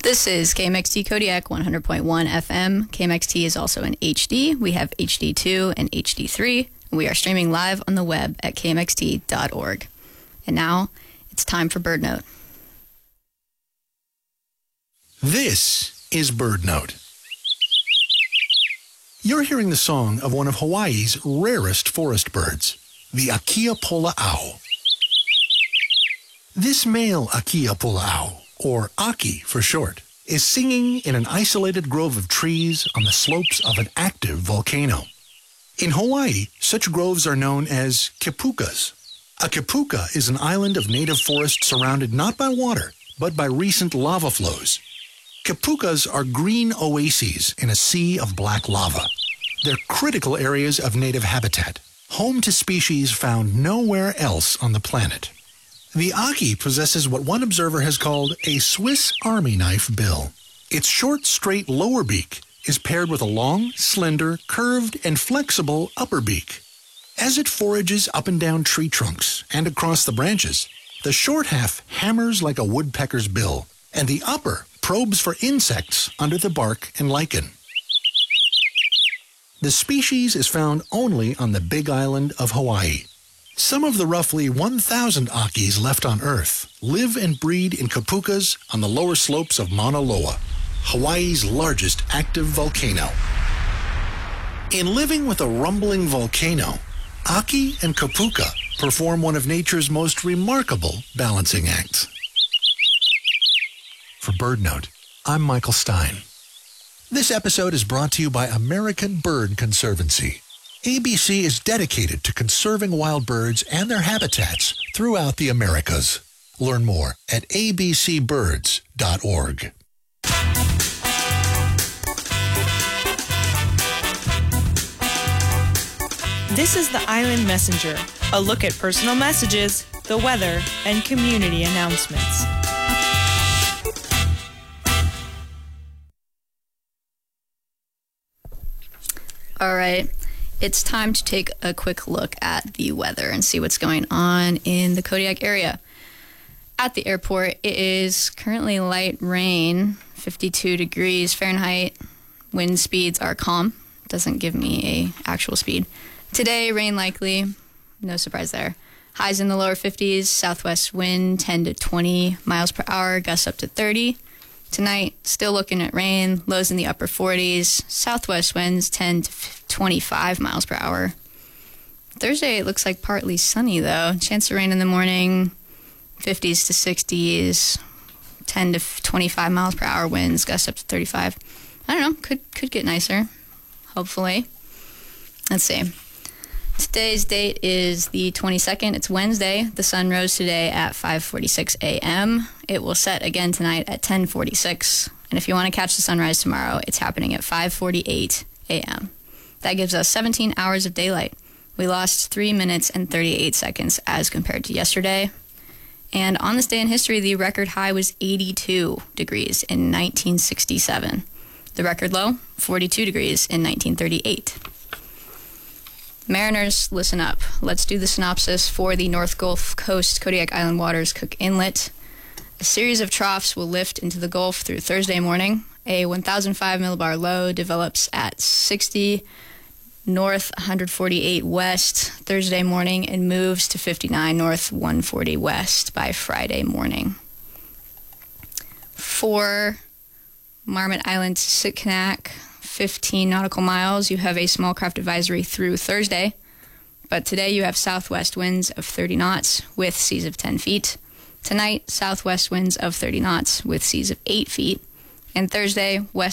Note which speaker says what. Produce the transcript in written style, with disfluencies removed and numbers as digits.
Speaker 1: This is KMXT Kodiak 100.1 FM. KMXT is also in HD. We have HD2 and HD3. And we are streaming live on the web at kmxt.org. And now it's time for Bird Note.
Speaker 2: This is Bird Note. You're hearing the song of one of Hawaii's rarest forest birds, the Akiapula owl. This male Akiapula owl, or Aki for short, is singing in an isolated grove of trees on the slopes of an active volcano. In Hawaii, such groves are known as kipukas. A kipuka is an island of native forest surrounded not by water, but by recent lava flows. Kipukas are green oases in a sea of black lava. They're critical areas of native habitat, home to species found nowhere else on the planet. The Aki possesses what one observer has called a Swiss Army knife bill. Its short, straight lower beak is paired with a long, slender, curved, and flexible upper beak. As it forages up and down tree trunks and across the branches, the short half hammers like a woodpecker's bill, and the upper probes for insects under the bark and lichen. The species is found only on the Big Island of Hawaii. Some of the roughly 1,000 Akis left on Earth live and breed in kipukas on the lower slopes of Mauna Loa, Hawaii's largest active volcano. In living with a rumbling volcano, Aki and kipuka perform one of nature's most remarkable balancing acts. For Bird Note, I'm Michael Stein. This episode is brought to you by American Bird Conservancy. ABC is dedicated to conserving wild birds and their habitats throughout the Americas. Learn more at abcbirds.org.
Speaker 3: This is the Island Messenger, a look at personal messages, the weather, and community announcements.
Speaker 1: All right. It's time to take a quick look at the weather and see what's going on in the Kodiak area. At the airport, it is currently light rain, 52 degrees Fahrenheit. Wind speeds are calm. Doesn't give me a actual speed. Today, rain likely. No surprise there. Highs in the lower 50s. Southwest wind 10 to 20 miles per hour. Gusts up to 30. Tonight, still looking at rain, lows in the upper 40s, southwest winds 10 to 25 miles per hour. Thursday, it looks like partly sunny, though. Chance of rain in the morning, 50s to 60s, 10 to 25 miles per hour winds, gusts up to 35. I don't know, could get nicer, hopefully. Let's see. Today's date is the 22nd. It's Wednesday. The sun rose today at 5:46 a.m. It will set again tonight at 10:46. And if you want to catch the sunrise tomorrow, it's happening at 5:48 a.m. That gives us 17 hours of daylight. We lost 3 minutes and 38 seconds as compared to yesterday. And on this day in history, the record high was 82 degrees in 1967. The record low, 42 degrees in 1938. Mariners, listen up. Let's do the synopsis for the North Gulf Coast, Kodiak Island waters, Cook Inlet. A series of troughs will lift into the Gulf through Thursday morning. A 1,005 millibar low develops at 60 north, 148 west Thursday morning and moves to 59 north, 140 west by Friday morning. For Marmot Island to Sitkinak, 15 nautical miles, you have a small craft advisory through Thursday. But today you have southwest winds of 30 knots with seas of 10 feet. Tonight, southwest winds of 30 knots with seas of 8 feet. And Thursday, west